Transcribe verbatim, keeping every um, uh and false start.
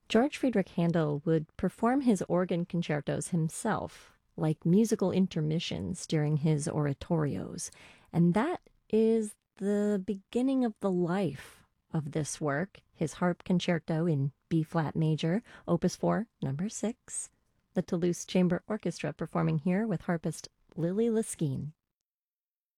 George Friedrich Handel would perform his organ concertos himself, like musical intermissions during his oratorios, and that is the beginning of the life of this work, his harp concerto in B flat major, opus four, number six. The Toulouse Chamber Orchestra performing here with harpist Lily Liskine.